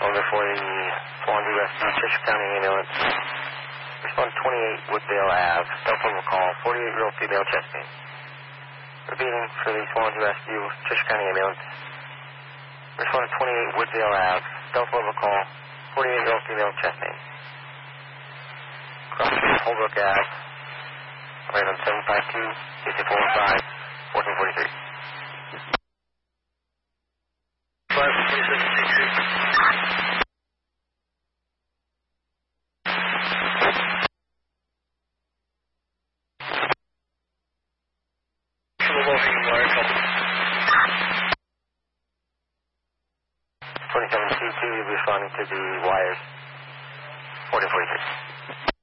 number for the Swansea Rescue, Cheshire County Ambulance. Respond 28 Woodville Ave, telephone call, 48-year-old female chest pain. Repeating for the Swansea Rescue, Cheshire County Ambulance. Respond 28 Woodville Ave, telephone call, 48-year-old female chest pain. Crossing Holbrook Ave, right on 752, DC415, 1443. 526 27 C2, you'll be responding to the wires, 1443.